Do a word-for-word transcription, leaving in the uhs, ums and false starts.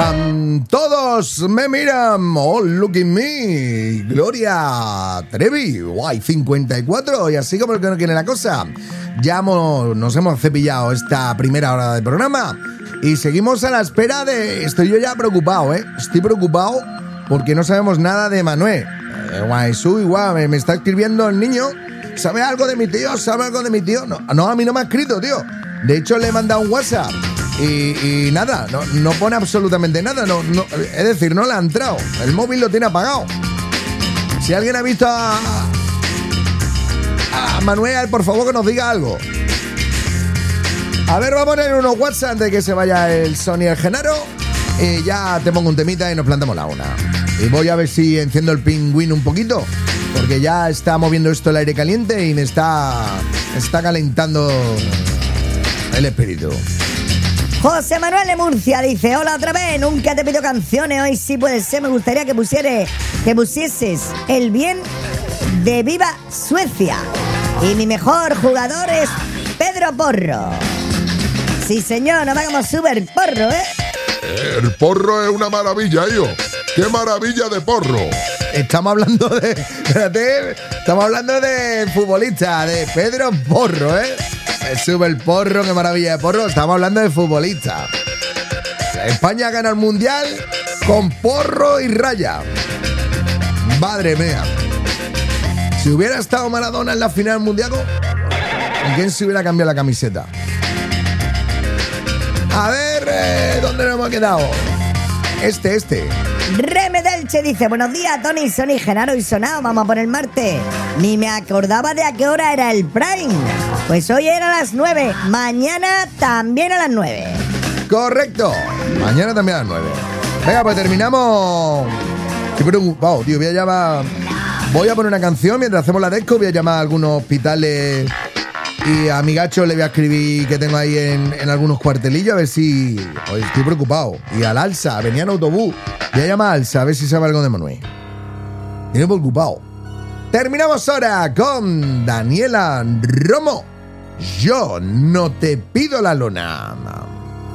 pam, todos me miran, oh, look at me, Gloria Trevi, guay, cincuenta y cuatro, y así como el que no quiere la cosa, ya hemos, nos hemos cepillado esta primera hora del programa y seguimos a la espera de, estoy yo ya preocupado, ¿eh? Estoy preocupado porque no sabemos nada de Manuel. Eh, guay, su, igual, me, me está escribiendo el niño, ¿sabe algo de mi tío? ¿Sabe algo de mi tío? No, no, a mí no me ha escrito, tío. De hecho, le he mandado un WhatsApp. Y, y nada, no, no pone absolutamente nada, no, no, es decir, no le ha entrado, el móvil lo tiene apagado. Si alguien ha visto a, a Manuel, por favor que nos diga algo. A ver, vamos a poner unos WhatsApp antes de que se vaya el Sony y el Genaro. Y ya te pongo un temita y nos plantamos la una. Y voy a ver si enciendo el pingüino un poquito, porque ya está moviendo esto el aire caliente y me está, está calentando el espíritu. José Manuel de Murcia dice: hola otra vez, nunca te pido canciones, hoy sí puede ser, me gustaría que pusieres, que pusieses El bien de Viva Suecia. Y mi mejor jugador es Pedro Porro. Sí señor, nos vamos súper porro, ¿eh? El porro es una maravilla, hijo. ¡Qué maravilla de porro! Estamos hablando de, espérate, estamos hablando de futbolista, de Pedro Porro, ¿eh? Es súper porro, qué maravilla de porro. Estamos hablando de futbolista. España gana el mundial con porro y raya. Madre mía. Si hubiera estado Maradona en la final mundial, ¿en quién se hubiera cambiado la camiseta? A ver, eh, ¿dónde nos hemos quedado? Este, este. Reme Delche dice: buenos días, Tony, Sony, Genaro y Sonado. Vamos a poner Marte. Ni me acordaba de a qué hora era el Prime. Pues hoy era a las nueve. Mañana también a las nueve. Correcto. Mañana también a las nueve. Venga, pues terminamos. Estoy preocupado, tío. Voy a llamar. Voy a poner una canción mientras hacemos la disco. Voy a llamar a algunos hospitales. Y a mi gacho le voy a escribir que tengo ahí en, en algunos cuartelillos a ver si... Oye, estoy preocupado. Y al Alsa, venía en autobús. Voy a llamar a Alsa a ver si sabe algo de Manuel. Estoy preocupado. Terminamos ahora con Daniela Romo. Yo no te pido la lona.